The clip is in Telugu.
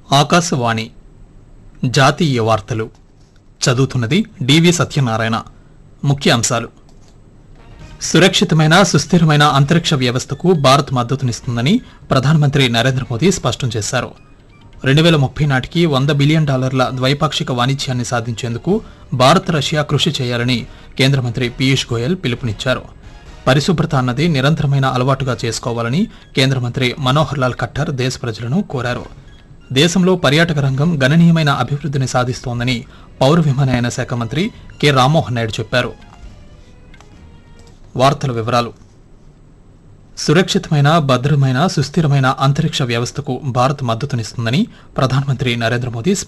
ఆకాశవాణి జాతీయ వార్తలు చదువుతున్నది డివి సత్యనారాయణ. ముఖ్య అంశాలు: సురక్షితమైన సుస్థిరమైన అంతరిక్ష వ్యవస్థకు భారత్ మద్దతునిస్తుందని ప్రధానమంత్రి నరేంద్ర మోదీ స్పష్టం చేశారు. 2030 నాటికి $100 బిలియన్ ద్వైపాక్షిక వాణిజ్యాన్ని సాధించేందుకు భారత్ రష్యా కృషి చేయాలని కేంద్ర మంత్రి పీయూష్ గోయల్ పిలుపునిచ్చారు. పరిశుభ్రత అన్నది నిరంతరమైన అలవాటుగా చేసుకోవాలని కేంద్ర మంత్రి మనోహర్ లాల్ ఖట్టర్ దేశ ప్రజలను కోరారు. దేశంలో పర్యాటక రంగం గణనీయమైన అభివృద్ధిని సాధిస్తోందని పౌర విమానయాన శాఖ మంత్రి కె రామ్మోహన్ నాయుడు చెప్పారు. వార్తల వివరాలు: సురక్షితమైన భద్రమైన సుస్థిరమైన అంతరిక్ష వ్యవస్థకు భారత్ మద్దతునిస్తుందని ప్రధానమంత్రి నరేంద్ర మోదీ